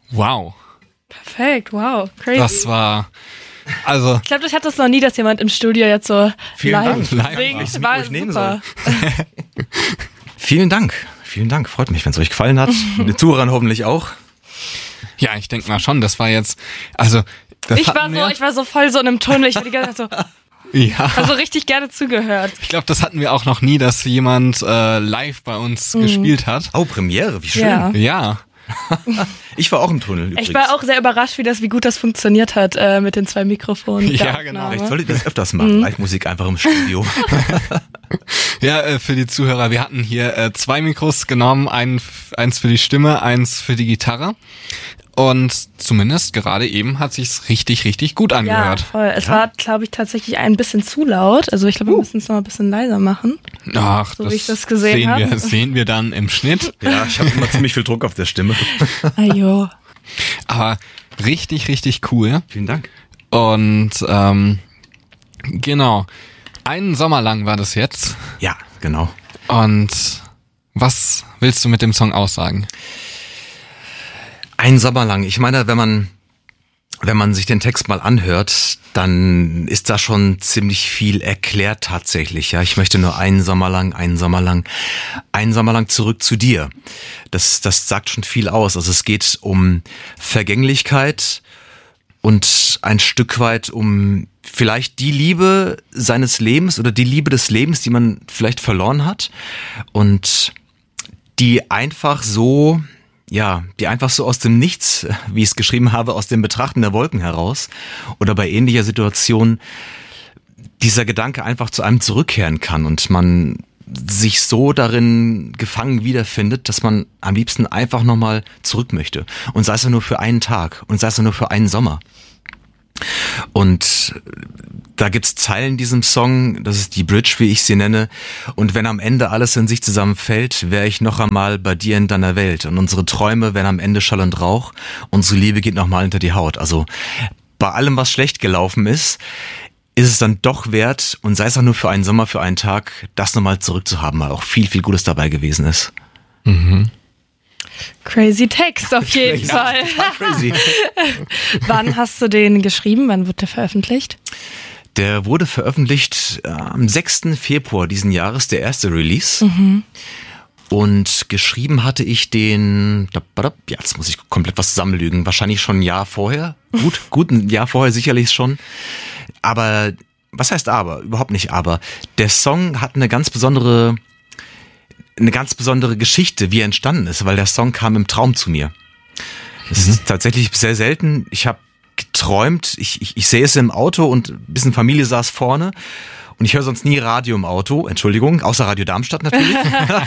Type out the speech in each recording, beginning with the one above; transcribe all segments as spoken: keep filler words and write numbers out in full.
Wow. Perfekt, wow, crazy. Das war, also... Ich glaube, ich hatte es noch nie, dass jemand im Studio jetzt so Vielen live Dank. singt. Ich War ich nehmen super. soll. Vielen Dank. Vielen Dank. Freut mich, wenn es euch gefallen hat. Den Zuhörern hoffentlich auch. Ja, ich denke mal schon, das war jetzt, also... Das Ich war hatten so, wir, ich war so voll so in einem Tunnel. Ich war die ganze Zeit so, ja. also richtig gerne zugehört. Ich glaube, das hatten wir auch noch nie, dass jemand äh, live bei uns mhm. gespielt hat. Oh, Premiere, wie schön. Ja. Ja. Ich war auch im Tunnel übrigens. Ich war auch sehr überrascht, wie das, wie gut das funktioniert hat äh, mit den zwei Mikrofonen. Ja, genau. Vielleicht sollte ich das öfters machen, mhm. Live-Musik einfach im Studio. Ja, äh, für die Zuhörer, wir hatten hier äh, zwei Mikros genommen, ein, eins für die Stimme, eins für die Gitarre. Und zumindest gerade eben hat sich's richtig, richtig gut angehört. Ja, voll. Es Ja. war, glaube ich, tatsächlich ein bisschen zu laut. Also ich glaube, wir Uh. müssen es noch ein bisschen leiser machen. Ach, So das, wie ich das gesehen sehen hab. wir, sehen wir dann im Schnitt. Ja, ich habe immer ziemlich viel Druck auf der Stimme. Ajo. Aber richtig, richtig cool. Vielen Dank. Und ähm, genau, einen Sommer lang war das jetzt. Ja, genau. Und was willst du mit dem Song aussagen? Ein Sommer lang. Ich meine, wenn man, wenn man sich den Text mal anhört, dann ist da schon ziemlich viel erklärt tatsächlich. Ja, ich möchte nur einen Sommer lang, einen Sommer lang, einen Sommer lang zurück zu dir. Das, das sagt schon viel aus. Also es geht um Vergänglichkeit und ein Stück weit um vielleicht die Liebe seines Lebens oder die Liebe des Lebens, die man vielleicht verloren hat und die einfach so, ja, die einfach so aus dem Nichts, wie ich es geschrieben habe, aus dem Betrachten der Wolken heraus oder bei ähnlicher Situation dieser Gedanke einfach zu einem zurückkehren kann und man sich so darin gefangen wiederfindet, dass man am liebsten einfach nochmal zurück möchte. Und sei es ja nur für einen Tag und sei es ja nur für einen Sommer. Und da gibt's Zeilen in diesem Song, das ist die Bridge, wie ich sie nenne. Und wenn am Ende alles in sich zusammenfällt, wäre ich noch einmal bei dir in deiner Welt. Und unsere Träume werden am Ende Schall und Rauch. Unsere Liebe geht nochmal hinter die Haut. Also bei allem, was schlecht gelaufen ist, ist es dann doch wert, und sei es auch nur für einen Sommer, für einen Tag, das nochmal zurückzuhaben, weil auch viel, viel Gutes dabei gewesen ist. Mhm. Crazy Text auf jeden Ja, Fall. crazy. Wann hast du den geschrieben? Wann wird der veröffentlicht? Der wurde veröffentlicht äh, am sechsten Februar diesen Jahres, der erste Release. Mhm. Und geschrieben hatte ich den, ja, jetzt muss ich komplett was zusammenlügen, wahrscheinlich schon ein Jahr vorher. Gut, gut, ein Jahr vorher sicherlich schon. Aber, was heißt aber? Überhaupt nicht aber. Der Song hat eine ganz besondere, eine ganz besondere Geschichte, wie er entstanden ist, weil der Song kam im Traum zu mir. Das mhm. ist tatsächlich sehr selten. Ich habe geträumt, ich, ich, ich sehe es im Auto und ein bisschen Familie saß vorne. Und ich höre sonst nie Radio im Auto, Entschuldigung, außer Radio Darmstadt natürlich.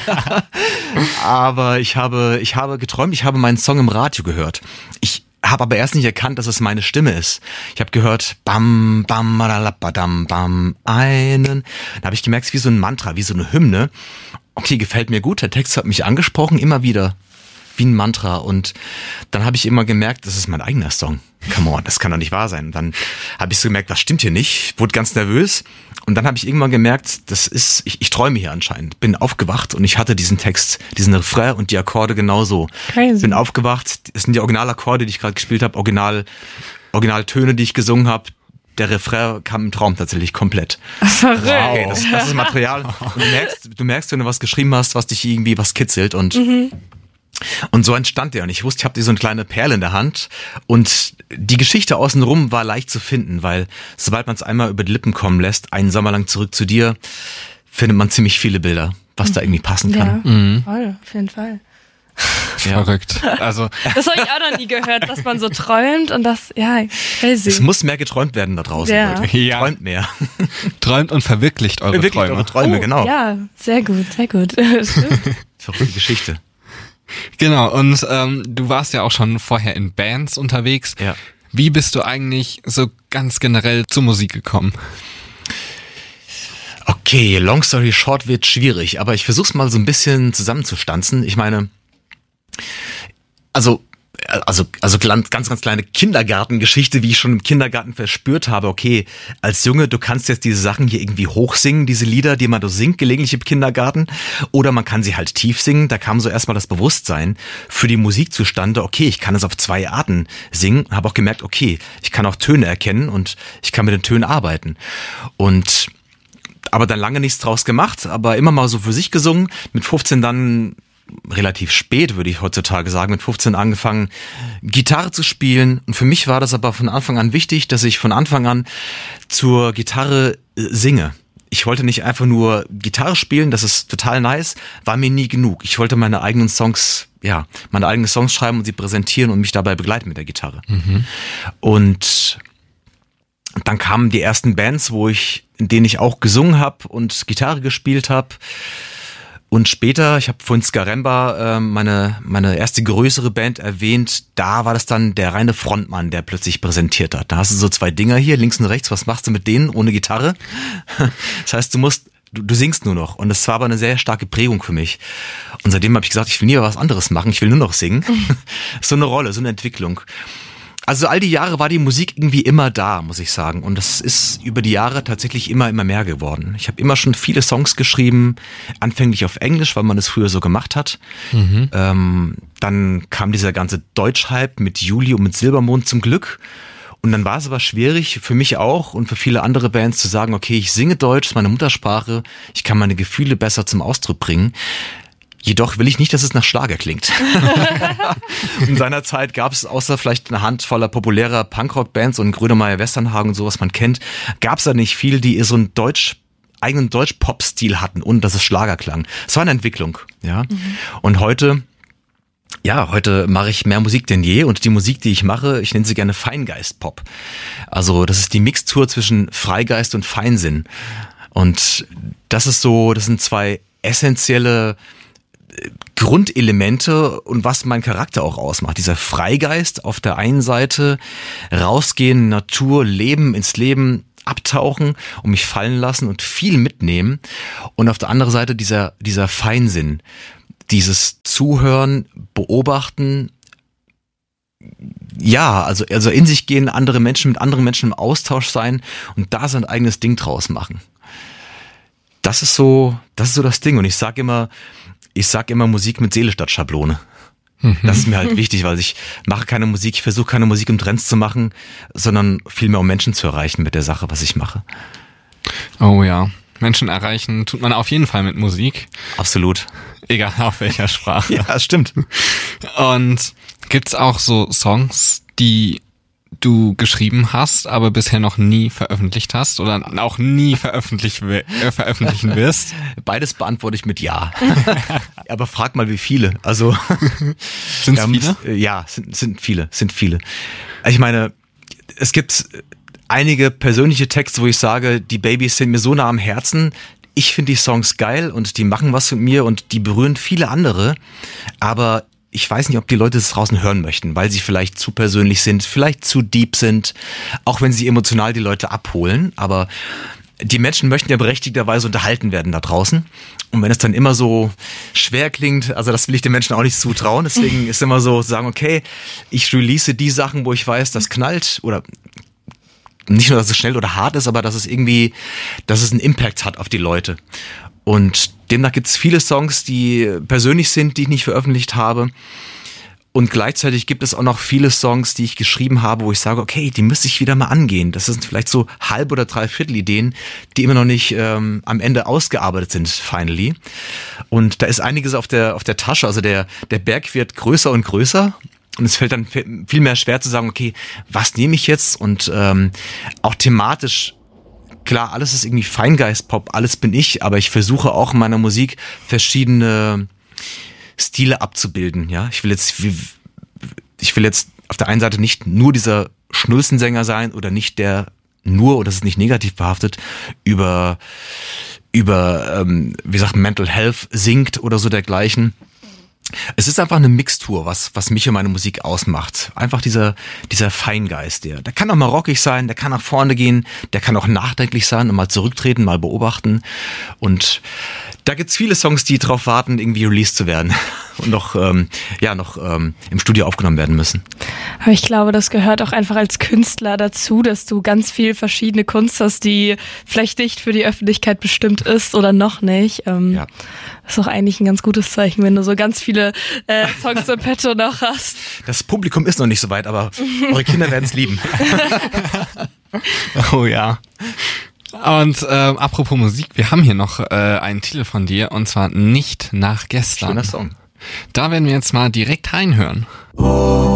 Aber ich habe, ich habe geträumt, ich habe meinen Song im Radio gehört. Ich habe aber erst nicht erkannt, dass es meine Stimme ist. Ich habe gehört, bam, bam, badam, bam, einen. Da habe ich gemerkt, es ist wie so ein Mantra, wie so eine Hymne. Okay, gefällt mir gut, der Text hat mich angesprochen, immer wieder. Wie ein Mantra. Und dann habe ich immer gemerkt, das ist mein eigener Song. Come on, das kann doch nicht wahr sein. Und dann habe ich so gemerkt, was stimmt hier nicht? Wurde ganz nervös. Und dann habe ich irgendwann gemerkt, das ist, ich, ich träume hier anscheinend. Bin aufgewacht und ich hatte diesen Text, diesen Refrain und die Akkorde genauso. Crazy. Bin aufgewacht, das sind die Originalakkorde, die ich gerade gespielt habe, Original, Originaltöne, die ich gesungen habe. Der Refrain kam im Traum tatsächlich komplett. Verrückt. Okay, das, das ist Material. Und du merkst, du merkst, wenn du was geschrieben hast, was dich irgendwie was kitzelt und mhm. Und so entstand der. Und ich wusste, ich habe die so eine kleine Perle in der Hand. Und die Geschichte außenrum war leicht zu finden, weil sobald man es einmal über die Lippen kommen lässt, einen Sommer lang zurück zu dir, findet man ziemlich viele Bilder, was da irgendwie passen kann. Ja, Mhm. voll, auf jeden Fall. Ja. Verrückt. Also, Das habe ich auch noch nie gehört, dass man so träumt und das, ja, crazy. Es muss mehr geträumt werden da draußen, Ja. Leute. Ja. Träumt mehr. träumt und verwirklicht eure Wirklich Träume. eure Träume, Oh, genau. Ja, sehr gut, sehr gut. Stimmt. Verrückte Geschichte. Genau, und ähm, du warst ja auch schon vorher in Bands unterwegs. Ja. Wie bist du eigentlich so ganz generell zur Musik gekommen? Okay, long story short wird schwierig, aber ich versuch's mal so ein bisschen zusammenzustanzen. Ich meine, also also, also ganz, ganz kleine Kindergartengeschichte, wie ich schon im Kindergarten verspürt habe, okay, als Junge, du kannst jetzt diese Sachen hier irgendwie hochsingen, diese Lieder, die man so singt, gelegentlich im Kindergarten, oder man kann sie halt tief singen. Da kam so erstmal das Bewusstsein für die Musik zustande, okay, ich kann es auf zwei Arten singen, habe auch gemerkt, okay, ich kann auch Töne erkennen und ich kann mit den Tönen arbeiten. Und aber dann lange nichts draus gemacht, aber immer mal so für sich gesungen, mit fünfzehn dann relativ spät, würde ich heutzutage sagen, mit fünfzehn angefangen, Gitarre zu spielen. Und für mich war das aber von Anfang an wichtig, dass ich von Anfang an zur Gitarre singe. Ich wollte nicht einfach nur Gitarre spielen, das ist total nice, war mir nie genug. Ich wollte meine eigenen Songs, ja, meine eigenen Songs schreiben und sie präsentieren und mich dabei begleiten mit der Gitarre. Mhm. Und dann kamen die ersten Bands, wo ich, in denen ich auch gesungen habe und Gitarre gespielt habe. Und später, ich habe vorhin Skaremba, äh, meine meine erste größere Band erwähnt, da war das dann der reine Frontmann, der plötzlich präsentiert hat. Da hast du so zwei Dinger hier, links und rechts, was machst du mit denen ohne Gitarre? Das heißt, du musst, du, du singst nur noch. Und das war aber eine sehr starke Prägung für mich. Und seitdem habe ich gesagt, ich will nie was anderes machen, ich will nur noch singen. So eine Rolle, so eine Entwicklung. Also all die Jahre war die Musik irgendwie immer da, muss ich sagen. Und das ist über die Jahre tatsächlich immer, immer mehr geworden. Ich habe immer schon viele Songs geschrieben, anfänglich auf Englisch, weil man das früher so gemacht hat. Mhm. Ähm, dann kam dieser ganze Deutsch-Hype mit Juli und mit Silbermond zum Glück. Und dann war es aber schwierig, für mich auch und für viele andere Bands zu sagen, okay, ich singe Deutsch, das ist meine Muttersprache, ich kann meine Gefühle besser zum Ausdruck bringen. Jedoch will ich nicht, dass es nach Schlager klingt. In seiner Zeit gab es außer vielleicht eine Handvoller populärer Punkrock-Bands und Grönemeyer, Westernhagen und so, was man kennt, gab es da nicht viel, die so einen Deutsch, eigenen Deutsch-Pop-Stil hatten und dass es Schlager klang. Es war eine Entwicklung, ja. Mhm. Und heute, ja, heute mache ich mehr Musik denn je und die Musik, die ich mache, ich nenne sie gerne Feingeist-Pop. Also das ist die Mixtur zwischen Freigeist und Feinsinn. Und das ist so, das sind zwei essentielle Grundelemente und was mein Charakter auch ausmacht. Dieser Freigeist auf der einen Seite, rausgehen, Natur, Leben, ins Leben abtauchen und mich fallen lassen und viel mitnehmen. Und auf der anderen Seite dieser, dieser Feinsinn, dieses Zuhören, Beobachten, ja, also, also in sich gehen, andere Menschen mit anderen Menschen im Austausch sein und da sein eigenes Ding draus machen. Das ist so, das ist so das Ding. Und ich sag immer, Ich sag immer Musik mit Seele statt Schablone. Mhm. Das ist mir halt wichtig, weil ich mache keine Musik, ich versuche keine Musik um Trends zu machen, sondern vielmehr um Menschen zu erreichen mit der Sache, was ich mache. Oh ja, Menschen erreichen tut man auf jeden Fall mit Musik. Absolut. Egal auf welcher Sprache. Ja, stimmt. Und gibt's auch so Songs, die du geschrieben hast, aber bisher noch nie veröffentlicht hast oder auch nie veröffentlich, äh, veröffentlichen wirst? Beides beantworte ich mit Ja. Aber frag mal, wie viele. Also sind es viele? Ja, sind, sind viele, sind viele. Ich meine, es gibt einige persönliche Texte, wo ich sage, die Babys sind mir so nah am Herzen. Ich finde die Songs geil und die machen was mit mir und die berühren viele andere. Aber ich weiß nicht, ob die Leute das draußen hören möchten, weil sie vielleicht zu persönlich sind, vielleicht zu deep sind, auch wenn sie emotional die Leute abholen. Aber die Menschen möchten ja berechtigterweise unterhalten werden da draußen. Und wenn es dann immer so schwer klingt, also das will ich den Menschen auch nicht zutrauen. Deswegen ist immer so zu sagen, okay, ich release die Sachen, wo ich weiß, das knallt oder nicht nur, dass es schnell oder hart ist, aber dass es irgendwie, dass es einen Impact hat auf die Leute. Und demnach gibt es viele Songs, die persönlich sind, die ich nicht veröffentlicht habe. Und gleichzeitig gibt es auch noch viele Songs, die ich geschrieben habe, wo ich sage, okay, die müsste ich wieder mal angehen. Das sind vielleicht so halb oder dreiviertel Ideen, die immer noch nicht ähm, am Ende ausgearbeitet sind, finally. Und da ist einiges auf der auf der Tasche. Also der der Berg wird größer und größer. Und es fällt dann viel mehr schwer zu sagen, okay, was nehme ich jetzt? Und ähm, auch thematisch, klar, alles ist irgendwie Feingeist-Pop, alles bin ich, aber ich versuche auch in meiner Musik verschiedene Stile abzubilden. Ja, ich will jetzt, ich will jetzt auf der einen Seite nicht nur dieser Schnulzensänger sein oder nicht der nur, oder das ist nicht negativ behaftet, über über ähm, wie sagt Mental Health singt oder so dergleichen. Es ist einfach eine Mixtur, was was mich und meine Musik ausmacht. Einfach dieser dieser Feingeist, der der kann auch mal rockig sein, der kann nach vorne gehen, der kann auch nachdenklich sein und mal zurücktreten, mal beobachten. Und da gibt's viele Songs, die drauf warten, irgendwie released zu werden. und noch, ähm, ja, noch ähm, im Studio aufgenommen werden müssen. Aber ich glaube, das gehört auch einfach als Künstler dazu, dass du ganz viel verschiedene Kunst hast, die vielleicht nicht für die Öffentlichkeit bestimmt ist oder noch nicht. Ähm, Ja. Das ist auch eigentlich ein ganz gutes Zeichen, wenn du so ganz viele äh, Songs im Petto noch hast. Das Publikum ist noch nicht so weit, aber eure Kinder werden es lieben. Oh ja. Und ähm, apropos Musik, wir haben hier noch äh, einen Titel von dir, und zwar Nicht nach gestern. Schöner Song. Da werden wir jetzt mal direkt reinhören. Oh.